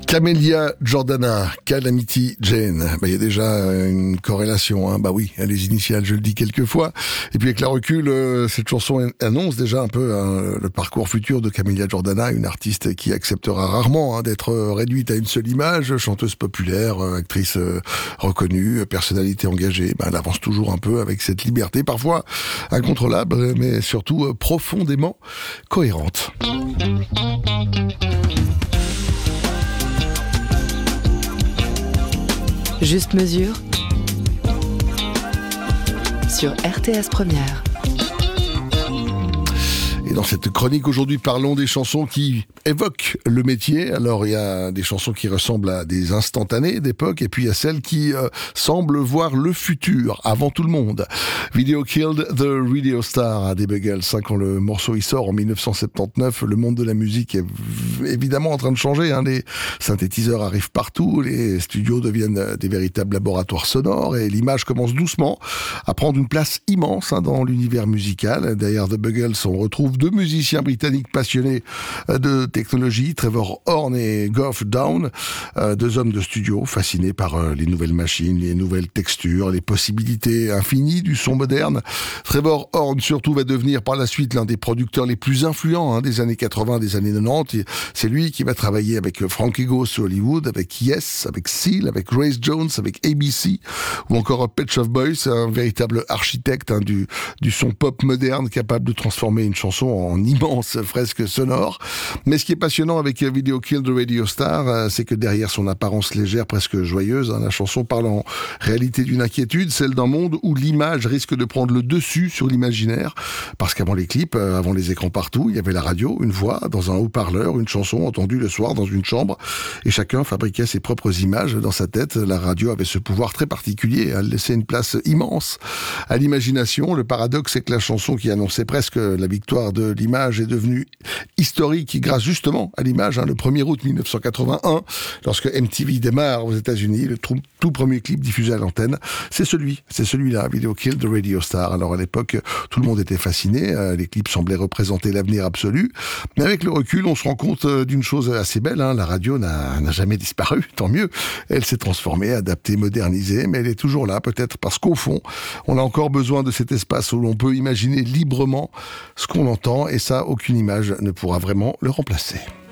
Camélia Jordana, Calamity Jane. Il y a déjà une corrélation, hein. Bah oui, les initiales, je le dis quelques fois. Et puis avec le recul, cette chanson annonce déjà un peu le parcours futur de Camélia Jordana, une artiste qui acceptera rarement d'être réduite à une seule image, chanteuse populaire, actrice reconnue, personnalité engagée. Elle avance toujours un peu avec cette liberté, parfois incontrôlable, mais surtout profondément cohérente. Juste mesure sur RTS Première. Et dans cette chronique aujourd'hui, parlons des chansons qui évoquent le métier. Alors il y a des chansons qui ressemblent à des instantanés d'époque, et puis il y a celles qui semblent voir le futur avant tout le monde. Video Killed the Radio Star des Buggles. Quand le morceau il sort en 1979, le monde de la musique est évidemment en train de changer. Les synthétiseurs arrivent partout, les studios deviennent des véritables laboratoires sonores, et l'image commence doucement à prendre une place immense dans l'univers musical. Derrière The Buggles, on retrouve deux musiciens britanniques passionnés de technologie, Trevor Horn et Geoff Downe, deux hommes de studio fascinés par les nouvelles machines, les nouvelles textures, les possibilités infinies du son moderne. Trevor Horn surtout va devenir par la suite l'un des producteurs les plus influents des années 80, des années 90. C'est lui qui va travailler avec Frank Ego sur Hollywood, avec Yes, avec Seal, avec Grace Jones, avec ABC, ou encore Pet Shop Boys, un véritable architecte du son pop moderne capable de transformer une chanson en immense fresque sonore. Mais ce qui est passionnant avec Video Killed the Radio Star, c'est que derrière son apparence légère, presque joyeuse, la chanson parle en réalité d'une inquiétude, celle d'un monde où l'image risque de prendre le dessus sur l'imaginaire. Parce qu'avant les clips, avant les écrans partout, il y avait la radio, une voix dans un haut-parleur, une chanson entendue le soir dans une chambre, et chacun fabriquait ses propres images dans sa tête. La radio avait ce pouvoir très particulier, elle laissait une place immense à l'imagination. Le paradoxe, c'est que la chanson qui annonçait presque la victoire de l'image est devenue historique grâce justement à l'image. Le 1er août 1981, lorsque MTV démarre aux États-Unis, le tout premier clip diffusé à l'antenne, c'est celui-là, Video Killed the Radio Star. Alors à l'époque, tout le monde était fasciné, les clips semblaient représenter l'avenir absolu, mais avec le recul, on se rend compte d'une chose assez belle, la radio n'a jamais disparu, tant mieux. Elle s'est transformée, adaptée, modernisée, mais elle est toujours là, peut-être parce qu'au fond, on a encore besoin de cet espace où l'on peut imaginer librement ce qu'on entend, et ça, aucune image ne pourra vraiment le remplacer.